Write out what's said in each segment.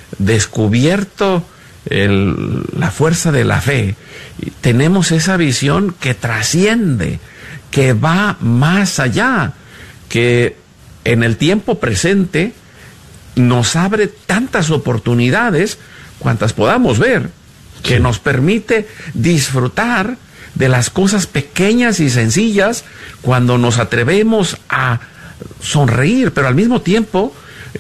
descubierto la fuerza de la fe, tenemos esa visión que trasciende, que va más allá, que en el tiempo presente nos abre tantas oportunidades cuantas podamos ver, que nos permite disfrutar de las cosas pequeñas y sencillas cuando nos atrevemos a sonreír, pero al mismo tiempo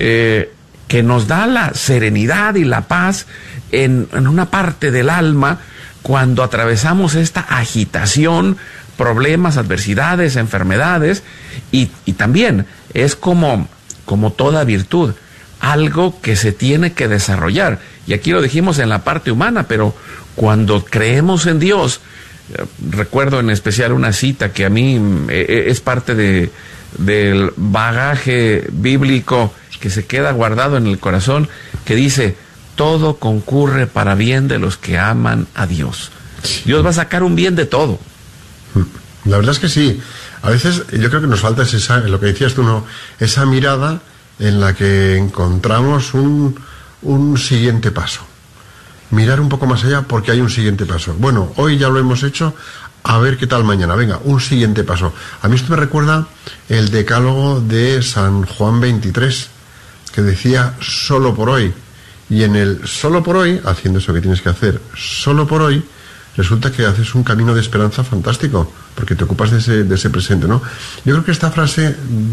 que nos da la serenidad y la paz en una parte del alma cuando atravesamos esta agitación, problemas, adversidades, enfermedades, y también es como toda virtud, algo que se tiene que desarrollar. Y aquí lo dijimos en la parte humana, pero cuando creemos en Dios, recuerdo en especial una cita que a mí es parte del bagaje bíblico que se queda guardado en el corazón, que dice: todo concurre para bien de los que aman a Dios. Dios va a sacar un bien de todo. La verdad es que sí. A veces yo creo que nos falta lo que decías tú, ¿no? Esa mirada en la que encontramos un siguiente paso. Mirar un poco más allá porque hay un siguiente paso. Bueno, hoy ya lo hemos hecho, a ver qué tal mañana. Venga, un siguiente paso. A mí esto me recuerda el decálogo de San Juan 23, que decía solo por hoy. Y en el solo por hoy, haciendo eso que tienes que hacer solo por hoy, resulta que haces un camino de esperanza fantástico, porque te ocupas de ese presente, ¿no? Yo creo que esta frase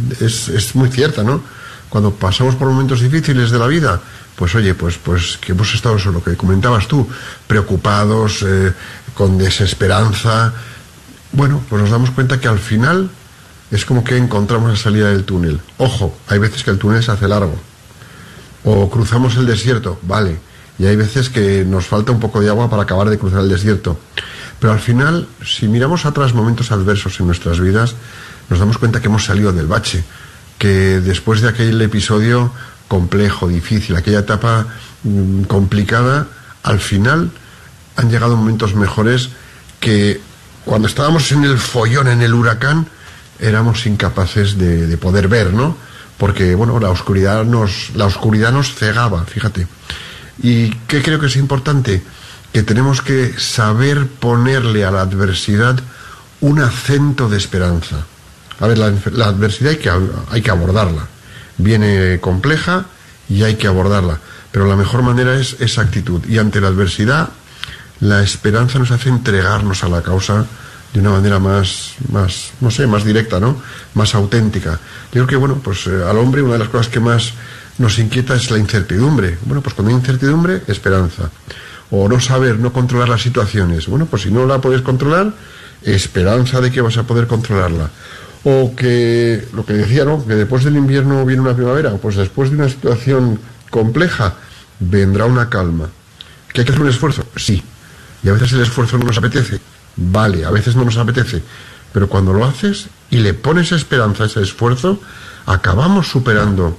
es muy cierta, ¿no? Cuando pasamos por momentos difíciles de la vida, pues oye, pues que hemos estado, eso, lo que comentabas tú, preocupados, con desesperanza. Bueno, pues nos damos cuenta que al final es como que encontramos la salida del túnel. Ojo, hay veces que el túnel se hace largo. O cruzamos el desierto, vale. Y hay veces que nos falta un poco de agua para acabar de cruzar el desierto. Pero al final, si miramos atrás momentos adversos en nuestras vidas, nos damos cuenta que hemos salido del bache, que después de aquel episodio complejo, difícil, aquella etapa complicada, al final han llegado momentos mejores que cuando estábamos en el follón, en el huracán, éramos incapaces de poder ver, ¿no? Porque, bueno, la oscuridad nos cegaba, fíjate. ¿Y qué creo que es importante? Que tenemos que saber ponerle a la adversidad un acento de esperanza. A ver, la adversidad hay que abordarla. Viene compleja y hay que abordarla. Pero la mejor manera es esa actitud. Y ante la adversidad, la esperanza nos hace entregarnos a la causa de una manera más directa, ¿no? Más auténtica. Yo creo que, bueno, pues al hombre una de las cosas que más nos inquieta es la incertidumbre. Bueno, pues cuando hay incertidumbre, esperanza. O no saber, no controlar las situaciones. Bueno, pues si no la puedes controlar, esperanza de que vas a poder controlarla. O que, lo que decía, ¿no? Que después del invierno viene una primavera. Pues después de una situación compleja, vendrá una calma. ¿Que hay que hacer un esfuerzo? Sí. Y a veces el esfuerzo no nos apetece. Vale, a veces no nos apetece. Pero cuando lo haces y le pones esperanza a ese esfuerzo, acabamos superando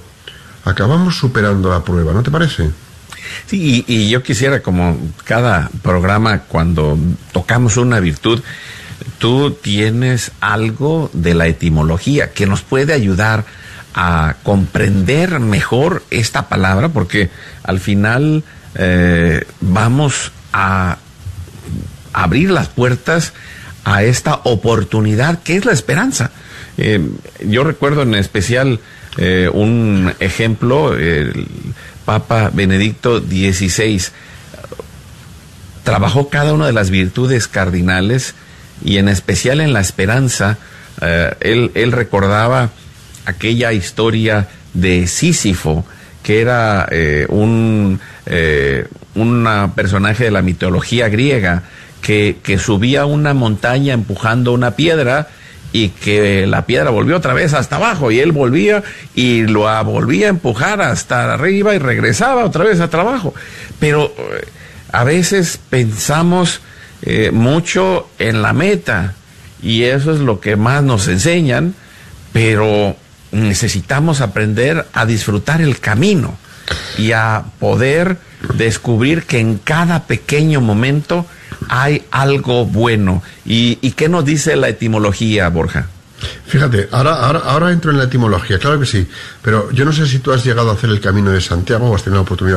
la prueba, ¿no te parece? Sí, y yo quisiera, como cada programa, cuando tocamos una virtud, tú tienes algo de la etimología que nos puede ayudar a comprender mejor esta palabra, porque al final vamos a abrir las puertas a esta oportunidad que es la esperanza. Yo recuerdo en especial un ejemplo, el Papa Benedicto XVI trabajó cada una de las virtudes cardinales y en especial en la esperanza. Él recordaba aquella historia de Sísifo, que era un personaje de la mitología griega que subía una montaña empujando una piedra y que la piedra volvió otra vez hasta abajo y él volvía y lo volvía a empujar hasta arriba y regresaba otra vez hasta abajo. Pero a veces pensamos mucho en la meta y eso es lo que más nos enseñan, pero necesitamos aprender a disfrutar el camino y a poder descubrir que en cada pequeño momento hay algo bueno. ¿Y qué nos dice la etimología, Borja? Fíjate, ahora entro en la etimología, claro que sí, pero yo no sé si tú has llegado a hacer el Camino de Santiago o has tenido la oportunidad